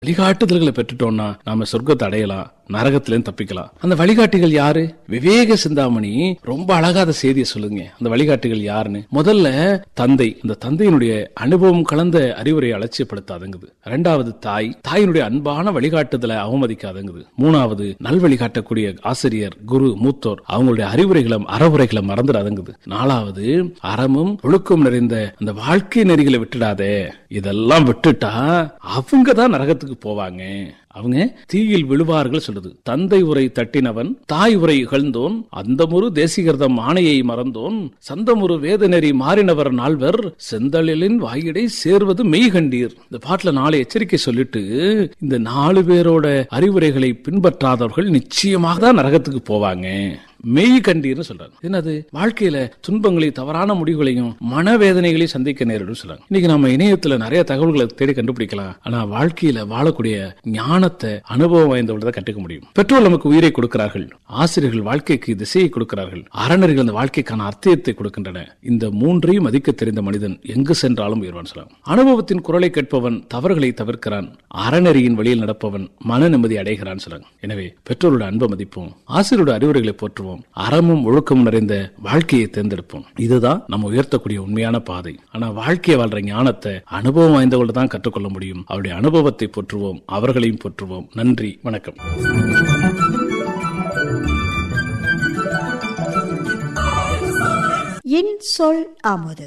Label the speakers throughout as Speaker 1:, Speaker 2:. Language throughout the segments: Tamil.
Speaker 1: வழிகாட்டுதல்களை பெற்றுட்டோம்னா நாம சொர்க்கத்தை அடையலாம், நரகத்திலேருந்து தப்பிக்கலாம். அந்த வழிகாட்டிகள் யாரு? விவேக சிந்தாமணி ரொம்ப அழகாத செய்தியை சொல்லுங்க. அந்த வழிகாட்டிகள் யாருன்னு முதல்ல தந்தை, அந்த தந்தையினுடைய அனுபவம் கலந்த அறிவுரையை அலட்சியப்படுத்தாதுங்குது. இரண்டாவது தாயினுடைய அன்பான வழிகாட்டுதலை அவமதிக்காதுங்குது. மூணாவது நல்வழிகாட்டக்கூடிய ஆசிரியர், குரு, மூத்தோர் அவங்களுடைய அறிவுரைகளை அறவுரைகளை மறந்துடாதுங்குது. நாலாவது அறமும் ஒழுக்கம் நிறைந்த அந்த வாழ்க்கை நெறிகளை விட்டுடாதே. இதெல்லாம் விட்டுட்டா அவங்க தான் நரகத்துக்கு போவாங்க, அவங்க தீயில் விழுவார்கள் சொல்லுது. தந்தை உரை தட்டினவன் தாய் உரை இகழ்ந்தோன், அந்தமுரு தேசிகர்தம் ஆணையை மறந்தோன், சந்தமுரு வேதநெறி மாறினவர் நால்வர், செந்தளிலின் வாயிடை சேர்வது மெய்கண்டீர். இந்த பாட்டுல 4 எச்சரிக்கை சொல்லிட்டு இந்த 4 பேரோட அறிவுரைகளை பின்பற்றாதவர்கள் நிச்சயமாக தான் நரகத்துக்கு போவாங்க. மெய் கண்டீர்னு சொல்றாங்க. என்னது? வாழ்க்கையில துன்பங்களை, தவறான முடிவுகளையும் மனவேதனைகளையும் சந்திக்க நேரிடும் சொல்றாங்க. இன்னைக்கு நம்ம இணையத்துல நிறைய தகவல்களை தேடி கண்டுபிடிக்கலாம். ஆனா வாழ்க்கையில வாழக்கூடிய ஞானத்தை அனுபவம் வாய்ந்தவர்கள் கற்றுக்க முடியும். பெற்றோர் நமக்கு உயிரை கொடுக்கிறார்கள், ஆசிரியர்கள் வாழ்க்கைக்கு திசையை கொடுக்கிறார்கள், அறநெறிகள் அந்த வாழ்க்கைக்கான அர்த்தத்தை கொடுக்கின்றன. இந்த 3ஐயும் மதிக்க தெரிந்த மனிதன் எங்கு சென்றாலும் உயர்வான் சொல்றாங்க. அனுபவத்தின் குரலை கேட்பவன் தவறுகளை தவிர்க்கிறான், அறநெறியின் வழியில் நடப்பவன் மன நிம்மதி அடைகிறான் சொல்றாங்க. எனவே பெற்றோரோட அன்பை மதிப்போம், ஆசிரியரோட அறிவுரைகளை போற்றுவோம், அறமும் ஒழுக்கம் நிறைந்த வாழ்க்கையை தேர்ந்தெடுப்போம். இதுதான் நம்ம உயர்த்தக்கூடிய உண்மையான பாதை. ஆனா வாழ்க்கையை வாழ்ற ஞானத்தை அனுபவம் வாய்ந்தவர்கள் தான் கற்றுக்கொள்ள முடியும். அவருடைய அனுபவத்தை போற்றுவோம், அவர்களையும் போற்றுவோம். நன்றி, வணக்கம்.
Speaker 2: என் சொல் அமுது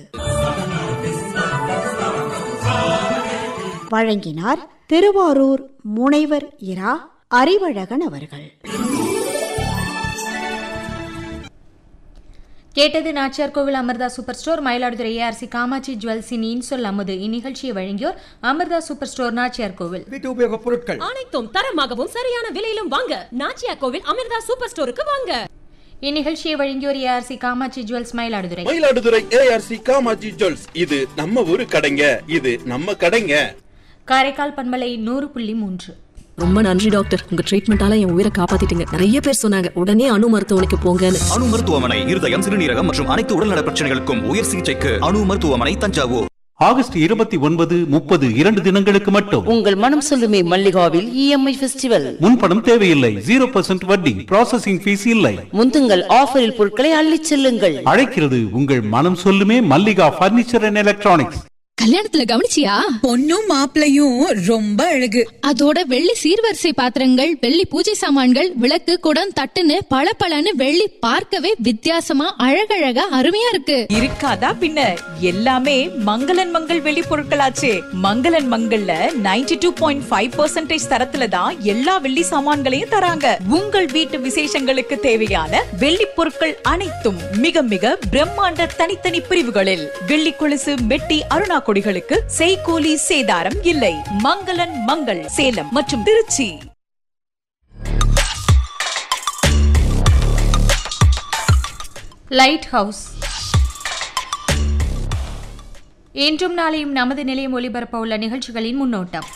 Speaker 2: வழங்கினார் திருவாரூர் முனைவர் இரா அறிவழகன் அவர்கள்.
Speaker 3: கேட்டது நாச்சியார் கோவில் Amrita super store, Mayiladuthurai ARC Kamakshi ஜுவல்ஸின் இன்சொல் அமுது. இந்நிகழ்ச்சியை வழங்கியோர் அமிர்தா சூப்பர் ஸ்டோர், நாச்சியார் கோவில்.
Speaker 4: வீட்டு உபயோக பொருட்கள்
Speaker 5: அனைத்தும் தரமாகவும் சரியான விலையிலும் வாங்க நாச்சியார் கோவில் அமிர்தா சூப்பர் ஸ்டோருக்கு வாங்க.
Speaker 3: இந்நிகழ்ச்சியை வழங்கியோர் ARC Kamakshi jewels, Mayiladuthurai.
Speaker 6: Mayiladuthurai ARC Kamakshi jewels, இது நம்ம ஊரு கடைங்க, இது நம்ம கடைங்க.
Speaker 3: காரைக்கால் பண்பலை 100.3.
Speaker 7: ரொம்ப நன்றி டாக்டர், உங்க ட்ரீட்மெண்டால என் உயிரை காப்பாத்திட்டீங்க. நிறைய பேர் சொன்னாங்க உடனே அணு மருத்துவமனைக்கு போங்கன்னு.
Speaker 8: அணு மருத்துவமனை இருதயம், சிறுநீரகம் மற்றும் அனைத்து உடல்நல பிரச்சனைகளுக்கும் உயர் சிகிச்சைக்கு அணு மருத்துவமனை, தஞ்சாவூர்.
Speaker 9: ஆகஸ்ட் 29, 30 2 தினங்களுக்கு மட்டும்
Speaker 10: உங்கள் மனம் சொல்லுமே மல்லிகாவில் இஎம்ஐ ஃபெஸ்டிவல்.
Speaker 9: முன்பணம் தேவையில்லை, 0% வட்டி, ப்ராசஸிங் ஃபீஸ் இல்லை.
Speaker 10: முந்துங்கள் ஆஃபரில் பொருட்களை அள்ளிச் செல்லுங்கள்.
Speaker 9: அழைக்கிறது உங்கள் மனம் சொல்லுமே மல்லிகா பர்னிச்சர் அண்ட் எலக்ட்ரானிக்ஸ்.
Speaker 11: கல்யாணத்துல கவனிச்சியா?
Speaker 12: பொண்ணும் மாப்பிளையும் ரொம்ப அழகு.
Speaker 11: அதோட வெள்ளி சீர்வரிசை பாத்திரங்கள், வெள்ளி பூஜை சாமான்கள், விளக்கு, குடம், தட்டுன்னு பளபளன்னு வெள்ளி பார்க்கவே வித்தியாசமா அழகழகா அருமையா இருக்கு.
Speaker 12: இருக்காதா பின்ன, எல்லாமே மங்களன் மங்கள் வெள்ளி பொருட்களாச்சே. மங்களன் மங்கள்ல 92.5% தரத்துல தான் எல்லா வெள்ளி சாமான்களையும் தராங்க. உங்கள் வீட்டு விசேஷங்களுக்கு தேவையான வெள்ளி பொருட்கள் அனைத்தும் மிக மிக பிரம்மாண்ட தனித்தனி பிரிவுகளில். வெள்ளி கொலுசு, மெட்டி, அருணா கொடிகளுக்கு செய்கூலி சேதாரம் இல்லை. மங்களன் மங்கள் சேலம் மற்றும் திருச்சி.
Speaker 3: Light house. இன்றும் நாளையும் நமது நிலையம் ஒளிபரப்ப உள்ள நிகழ்ச்சிகளின் முன்னோட்டம்.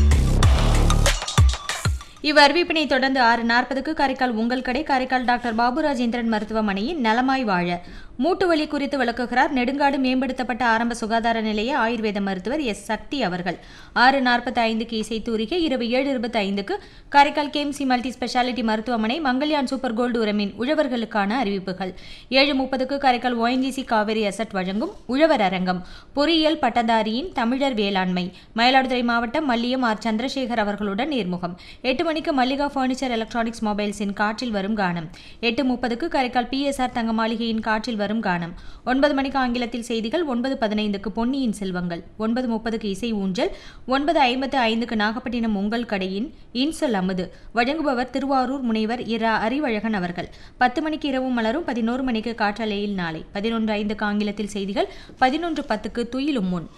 Speaker 3: இவ்வறிவிப்பினை தொடர்ந்து 6:40க்கு காரைக்கால் உங்கள் கடை, காரைக்கால் டாக்டர் பாபு ராஜேந்திரன் மருத்துவமனையின் நலமாய் வாழ மூட்டு வலி குறித்து விளக்குகிறார் நெடுங்காடு மேம்படுத்தப்பட்ட ஆரம்ப சுகாதார நிலைய ஆயுர்வேத மருத்துவர் எஸ் சக்தி அவர்கள். 6:45க்கு இசை தூரிகை. இரவு 7:25க்கு காரைக்கால் கேஎம்சி மல்டி ஸ்பெஷாலிட்டி மருத்துவமனை மங்கள்யான் சூப்பர் கோல்டு உரமின் உழவர்களுக்கான அறிவிப்புகள். 7:30க்கு காரைக்கால் ONGC காவேரி அசட் வழங்கும் உழவர் அரங்கம். பொறியியல் பட்டதாரியின் தமிழர் வேளாண்மை, மயிலாடுதுறை மாவட்டம் மல்லியம் ஆர் சந்திரசேகர் அவர்களுடன் நேர்முகம். 8 மணிக்கு மல்லிகா பர்னிச்சர் எலக்ட்ரானிக்ஸ் மொபைல்ஸின் காற்றில் வரும் கானம். 8:30க்கு காரைக்கால் PSR தங்க மாளிகையின் காற்றில் வரும் கானம். 9 மணிக்கு ஆங்கிலத்தில் செய்திகள். 9:15க்கு பொன்னியின் செல்வங்கள். 9:30க்கு இசை ஊஞ்சல். 9:55க்கு நாகப்பட்டினம் உங்கள் கடையின் இன்சொல் அமுது. வழங்குபவர் திருவாரூர் முனைவர் இரா அறிவழகன் அவர்கள். 10 மணிக்கு இரவு மலரும். 11 மணிக்கு காற்றலையில் நாளை. 11:05க்கு ஆங்கிலத்தில் செய்திகள். 11:10க்கு துயிலும் முன்.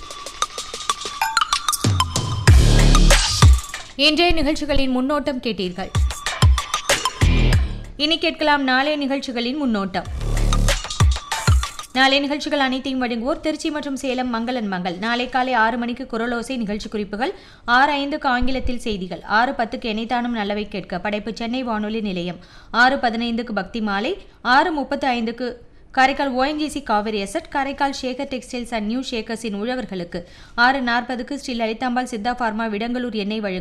Speaker 3: இன்றைய நிகழ்ச்சிகளின் முன்னோட்டம் கேட்டீர்கள். இனி கேட்கலாம் நாளைய நிகழ்ச்சிகளின் முன்னோட்டம். நாளை நிகழ்ச்சிகள் அனைத்தையும் வழங்குவோர் திருச்சி மற்றும் சேலம் மங்களன் மங்கள். நாளை காலை 6 மணிக்கு குரலோசை நிகழ்ச்சி குறிப்புகள். 6:05க்கு ஆங்கிலத்தில் செய்திகள். 6:10க்கு எனைத்தானும் நல்லவை கேட்க, படைப்பு சென்னை வானொலி நிலையம். 6:15க்கு பக்தி மாலை. 6:35க்கு Karaikal ONGC Kaveri zed, Karaikal Shekar textiles and new ஷேக்கர்ஸின் உழவர்களுக்கு 6:40க்கு ஸ்ரீ லலிதாம்பாள் சித்தா பார்மா விடங்கலூர் எண்ணெய் வழங்கும்